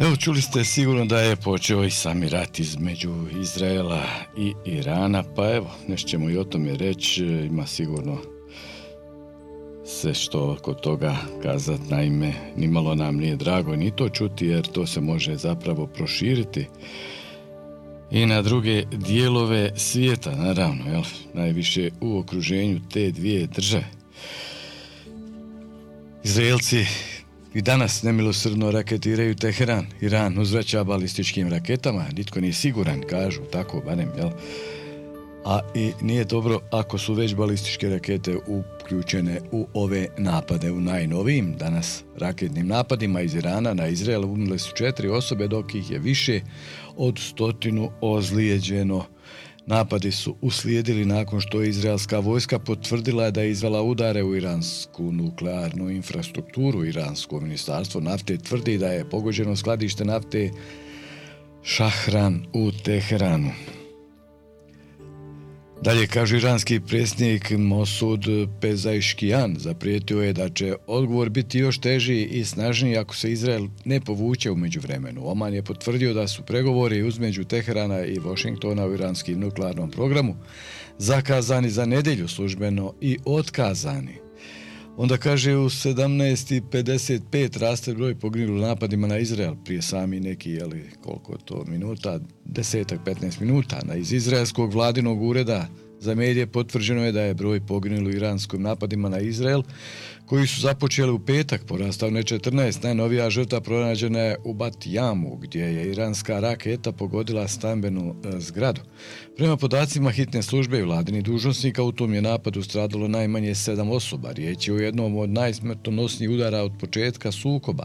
Evo, čuli ste sigurno da je počeo i sami rat između Izraela i Irana, pa evo, nešto ćemo i o tome reći, ima sigurno sve što kod toga kazat, naime, nimalo nam nije drago ni to čuti, jer to se može zapravo proširiti i na druge dijelove svijeta, naravno, jel? Najviše u okruženju te dvije države. Izraelci i danas nemilosrdno raketiraju Teheran. Iran uzvraća balističkim raketama, nitko nije siguran, kažu tako barem, jel? A i nije dobro ako su već balističke rakete uključene u ove napade. U najnovijim danas raketnim napadima iz Irana na Izrael umrle su 4 osobe, dok ih je više od 100 ozlijeđeno. Napadi su uslijedili nakon što je izraelska vojska potvrdila da je izvela udare u iransku nuklearnu infrastrukturu. Iransko ministarstvo nafte tvrdi da je pogođeno skladište nafte Šahran u Teheranu. Dalje, kaže iranski predsjednik Mosud Pezajškijan, zaprijetio je da će odgovor biti još teži i snažniji ako se Izrael ne povuče u međuvremenu. Oman je potvrdio da su pregovori između Teherana i Washingtona u iranskim nuklearnom programu zakazani za nedjelju službeno i otkazani. Onda kaže u 17:55 raste broj poginulih napadima na Izrael, prije sami neki, koliko to minuta, 10-15 minuta. Iz izraelskog vladinog ureda za medije potvrđeno je da je broj poginulih u iranskim napadima na Izrael, koji su započeli u petak, porastao na 14. Najnovija žrtva pronađena je u Bat Jamu, gdje je iranska raketa pogodila stambenu zgradu. Prema podacima hitne službe i vladinih dužnosnika, u tom je napadu stradalo najmanje 7 osoba. Riječ je o jednom od najsmrtonosnijih udara od početka sukoba.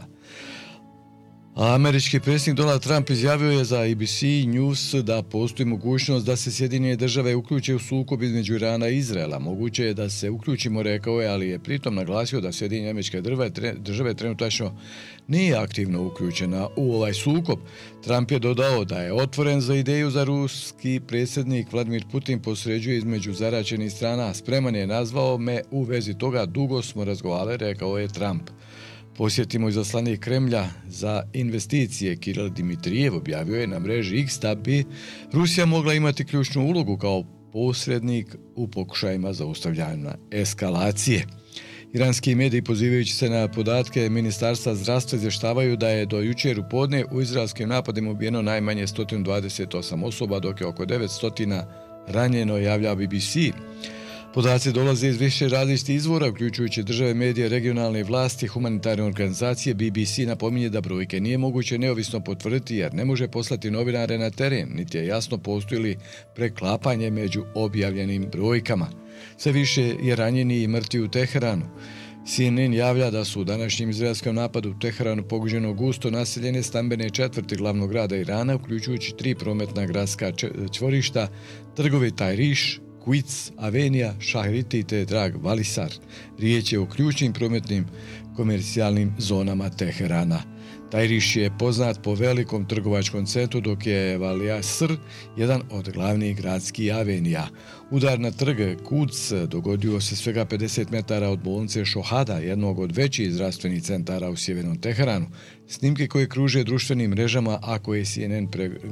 A američki predsjednik Donald Trump izjavio je za ABC News da postoji mogućnost da se Sjedinjene države uključe u sukob između Irana i Izraela. Moguće je da se uključimo, rekao je, ali je pritom naglasio da Sjedinjene američke države trenutačno nije aktivno uključena u ovaj sukob. Trump je dodao da je otvoren za ideju za ruski predsjednik Vladimir Putin posređuje između zaraćenih strana. Spreman je, nazvao me u vezi toga, dugo smo razgovarali, rekao je Trump. Posjetimo izaslanik Kremlja za investicije Kiril Dimitrijev objavio je na mreži X da bi Rusija mogla imati ključnu ulogu kao posrednik u pokušajima zaustavljanja eskalacije. Iranski mediji, pozivajući se na podatke Ministarstva zdravstva, izvještavaju da je do jučer u podne u izraelskim napadima ubijeno najmanje 128 osoba, dok je oko 900 ranjeno, javlja BBC. Podaci dolaze iz više različitih izvora, uključujući države, medije, regionalne vlasti, humanitarne organizacije. BBC napominje da brojke nije moguće neovisno potvrditi jer ne može poslati novinare na teren, niti je jasno postoji li preklapanje među objavljenim brojkama. Sve više je ranjeni i mrtvi u Teheranu. CNN javlja da su u današnjem izraelskom napadu u Teheranu pogođeno gusto naseljene stambene četvrti glavnog grada Irana, uključujući 3 prometna gradska čvorišta, trgove Tajriš, Quds, Avenija, Šahriti te Drag Valisar. Riječ je o ključnim prometnim komercijalnim zonama Teherana. Tajriš je poznat po velikom trgovačkom centru, dok je Valisar jedan od glavnih gradskih avenija. Udar na trg Quds dogodio se svega 50 metara od bolnice Šohada, jednog od većih zdravstvenih centara u sjevernom Teheranu. Snimke koje kruže društvenim mrežama, a koje CNN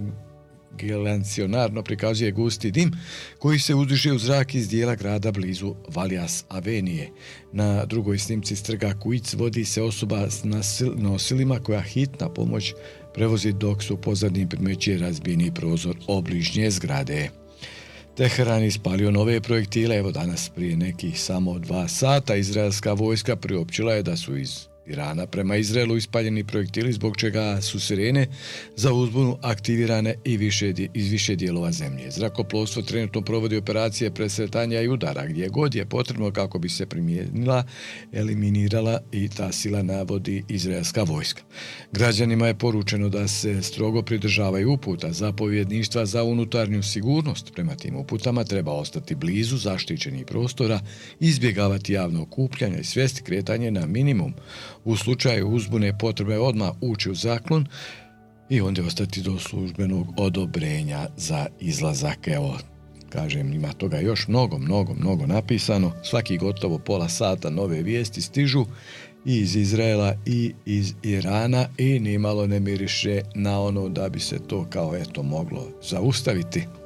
glancionarno prikazuje gusti dim koji se uzdiže u zrak iz dijela grada blizu Valjas Avenije. Na drugoj snimci s trga Quds vodi se osoba s nosilima koja hitna pomoć prevozi, dok su pozadnji primećuje razbijeni prozor obližnje zgrade. Teheran ispalio nove projektile. Evo danas prije nekih samo 2 sata izraelska vojska priopćila je da su iz Irana prema Izraelu ispaljeni projektili, zbog čega su sirene za uzbunu aktivirane i iz više dijelova zemlje. Zrakoplovstvo trenutno provodi operacije presretanja i udara gdje god je potrebno kako bi se primijenila, eliminirala i ta sila, navodi izraelska vojska. Građanima je poručeno da se strogo pridržavaju uputa zapovjedništva za unutarnju sigurnost. Prema tim uputama treba ostati blizu zaštićenih prostora, izbjegavati javno okupljanje i svesti kretanje na minimum. U slučaju uzbune potrebno odmah ući u zaklon i onda ostati do službenog odobrenja za izlazak. Evo, kažem, ima toga još mnogo napisano. Svaki gotovo pola sata nove vijesti stižu i iz Izraela i iz Irana i nimalo ne miriše na ono da bi se to kao eto moglo zaustaviti.